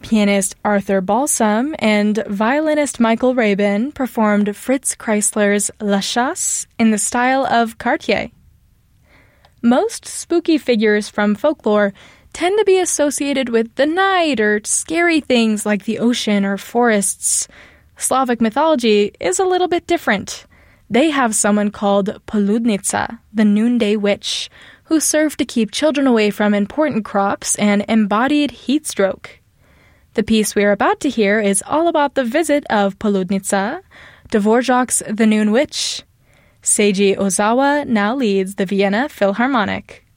Pianist Arthur Balsam and violinist Michael Rabin performed Fritz Kreisler's La Chasse in the style of Cartier. Most spooky figures from folklore tend to be associated with the night or scary things like the ocean or forests. Slavic mythology is a little bit different. They have someone called Poludnica, the noonday witch, who served to keep children away from important crops and embodied heat stroke. The piece we are about to hear is all about the visit of Poludnica, Dvorak's The Noon Witch. Seiji Ozawa now leads the Vienna Philharmonic.